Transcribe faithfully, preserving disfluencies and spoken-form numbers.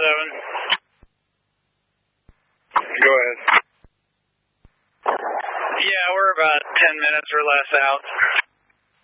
seven. Go ahead. Yeah, we're about ten minutes or less out.